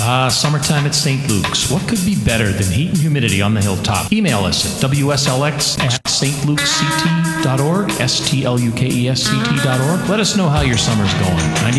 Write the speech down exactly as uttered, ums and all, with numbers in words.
Ah, summertime at Saint Luke's. What could be better than heat and humidity on the hilltop? Email us at W S L X at st lukes c t dot org, S T L U K E S C T dot org. Let us know how your summer's going.